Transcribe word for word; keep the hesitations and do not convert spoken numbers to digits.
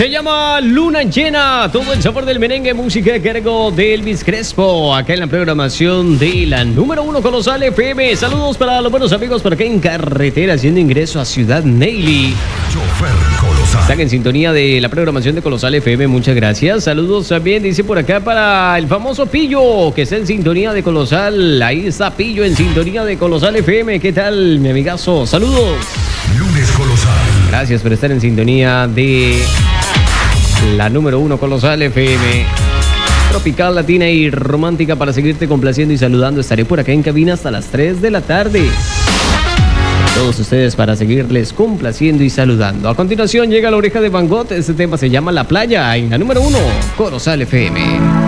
Se llama Luna Llena, todo el sabor del merengue, música a cargo de Elvis Crespo, acá en la programación de la número uno Colosal F M. Saludos para los buenos amigos por acá en carretera, haciendo ingreso a Ciudad Neily. Están en sintonía de la programación de Colosal F M, muchas gracias. Saludos también, dice por acá, para el famoso Pillo, que está en sintonía de Colosal. Ahí está Pillo en sintonía de Colosal F M. ¿Qué tal, mi amigazo? Saludos. Lunes Colosal. Gracias por estar en sintonía de la número uno Colosal F M. Tropical, latina y romántica para seguirte complaciendo y saludando. Estaré por acá en cabina hasta las tres de la tarde. Todos ustedes para seguirles complaciendo y saludando. A continuación llega La Oreja de Van Gogh. Este tema se llama La Playa en la número uno Colosal F M.